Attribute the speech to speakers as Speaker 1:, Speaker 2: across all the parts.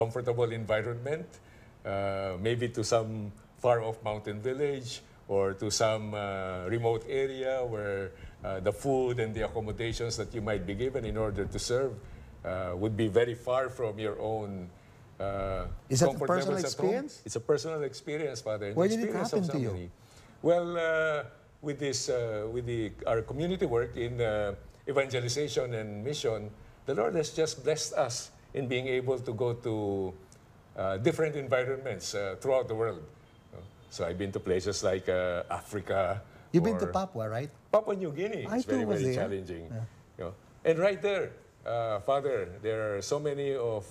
Speaker 1: comfortable environment, maybe to some far-off mountain village or to some remote area where the food and the accommodations that you might be given in order to serve would be very far from your own
Speaker 2: Is that a
Speaker 1: comfort
Speaker 2: personal
Speaker 1: levels at home.
Speaker 2: experience?
Speaker 1: It's a personal experience, Father. and
Speaker 2: Where
Speaker 1: the
Speaker 2: did it
Speaker 1: experience
Speaker 2: happen
Speaker 1: of
Speaker 2: to you?
Speaker 1: somebody. Well, with this, our community work in evangelization and mission, the Lord has just blessed us in being able to go to different environments throughout the world. So I've been to places like Africa.
Speaker 2: You've been to
Speaker 1: or
Speaker 2: Papua, right?
Speaker 1: Papua New Guinea.
Speaker 2: I
Speaker 1: It's
Speaker 2: too
Speaker 1: very,
Speaker 2: was
Speaker 1: very
Speaker 2: there.
Speaker 1: challenging. And right there, Father, there are so many of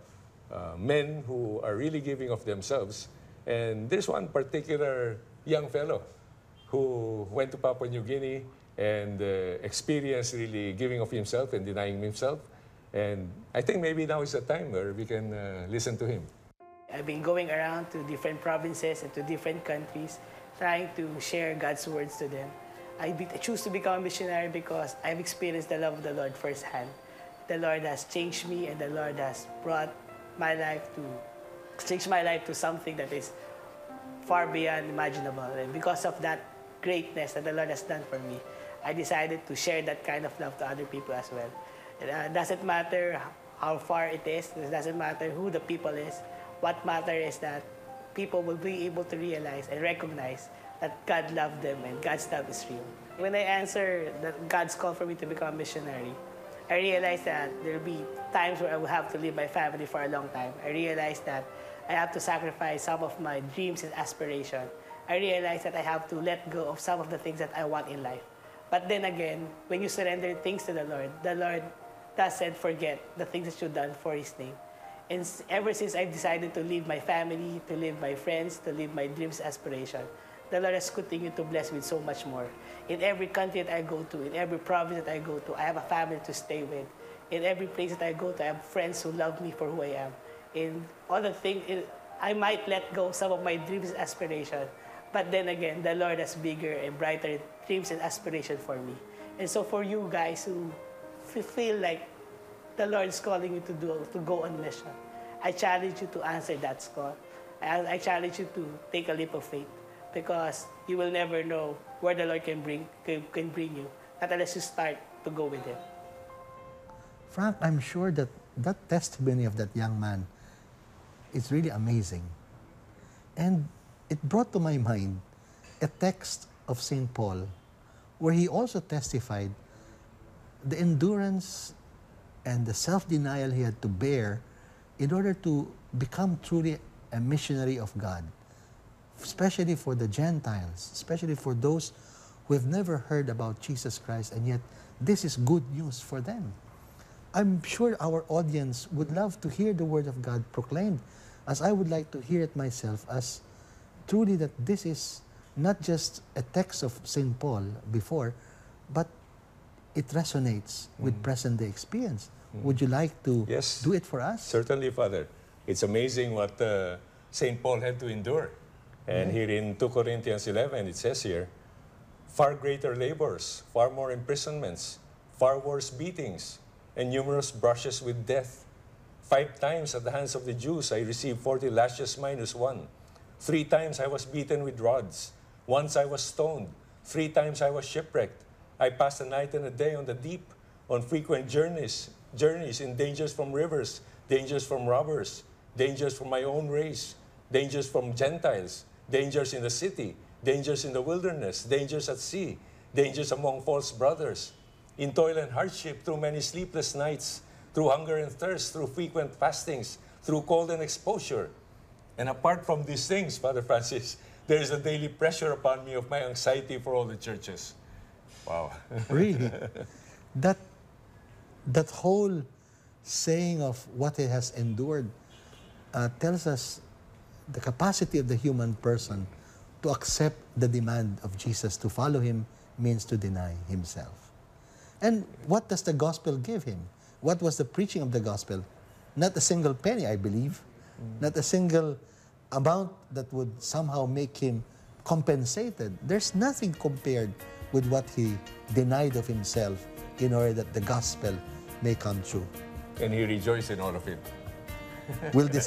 Speaker 1: men who are really giving of themselves. And there's one particular young fellow who went to Papua New Guinea and experienced really giving of himself and denying himself. And I think maybe now is the time where we can listen to him.
Speaker 3: I've been going around to different provinces and to different countries, trying to share God's words to them. I choose to become a missionary because I've experienced the love of the Lord firsthand. The Lord has changed me, and the Lord has brought my life to, changed my life to something that is far beyond imaginable. And because of that greatness that the Lord has done for me, I decided to share that kind of love to other people as well. It doesn't matter how far it is. It doesn't matter who the people is. What matters is that people will be able to realize and recognize that God loved them and God's love is real. When I answer that God's call for me to become a missionary, I realized that there will be times where I will have to leave my family for a long time. I realized that I have to sacrifice some of my dreams and aspirations. I realized that I have to let go of some of the things that I want in life. But then again, when you surrender things to the Lord doesn't forget the things that you've done for His name. And ever since I've decided to leave my family, to leave my friends, to leave my dreams, aspiration, the Lord has continued to bless me with so much more. In every country that I go to, in every province that I go to, I have a family to stay with. In every place that I go to, I have friends who love me for who I am. In other things, I might let go some of my dreams and aspirations, but then again, the Lord has bigger and brighter dreams and aspirations for me. And so for you guys who feel like the Lord is calling you to go on mission, I challenge you to answer that call. I challenge you to take a leap of faith, because you will never know where the Lord can bring you, not unless you start to go with Him.
Speaker 2: Frank, I'm sure that that testimony of that young man is really amazing. And it brought to my mind a text of St. Paul where he also testified the endurance and the self-denial he had to bear in order to become truly a missionary of God, especially for the Gentiles, especially for those who have never heard about Jesus Christ, and yet this is good news for them. I'm sure our audience would love to hear the Word of God proclaimed, as I would like to hear it myself, as truly that this is not just a text of St. Paul before, but it resonates with present-day experience. Would you like to do it for us?
Speaker 1: Certainly, Father. It's amazing what St. Paul had to endure. And here in 2 Corinthians 11, it says here, far greater labors, far more imprisonments, far worse beatings, and numerous brushes with death. 5 times at the hands of the Jews I received 40 lashes minus 1. 3 times I was beaten with rods. Once I was stoned. 3 times I was shipwrecked. I passed a night and a day on the deep, on frequent journeys in dangers from rivers, dangers from robbers, dangers from my own race, dangers from Gentiles, dangers in the city, dangers in the wilderness, dangers at sea, dangers among false brothers, in toil and hardship, through many sleepless nights, through hunger and thirst, through frequent fastings, through cold and exposure. And apart from these things, Father Francis, there is a daily pressure upon me of my anxiety for all the churches. Wow.
Speaker 2: Really? That whole saying of what he has endured tells us the capacity of the human person to accept the demand of Jesus. To follow Him means to deny himself. And what does the gospel give him? What was the preaching of the gospel? Not a single penny, I believe. Not a single amount that would somehow make him compensated. There's nothing compared with what he denied of himself in order that the gospel may come true.
Speaker 1: And he rejoiced in all of it.
Speaker 2: We'll discuss